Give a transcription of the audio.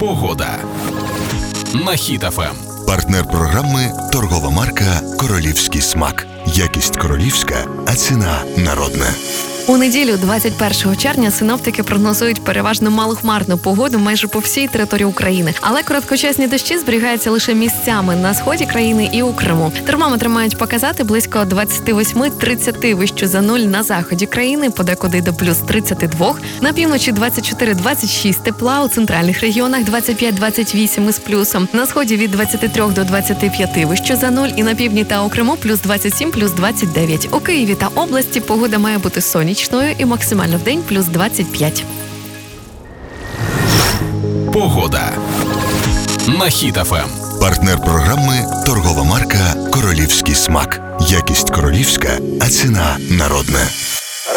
Погода на Хіт ФМ. Партнер програми – торгова марка «Королівський смак». Якість королівська, а ціна народна. У неділю, 21 червня, синоптики прогнозують переважно малохмарну погоду майже по всій території України. Але короткочасні дощі зберігаються лише місцями на сході країни і у Криму. Термометри мають показати близько 28-30 вище за нуль на заході країни, подекуди до плюс 32. На півночі 24-26 тепла, у центральних регіонах 25-28 із плюсом. На сході від 23 до 25 вище за нуль і на півдні та у Криму плюс 27, плюс 29. У Києві та області погода має бути сонячною і максимально вдень плюс 25. Погода на Хіт ФМ. Партнер програми – торгова марка «Королівський смак». Якість королівська, а ціна народна.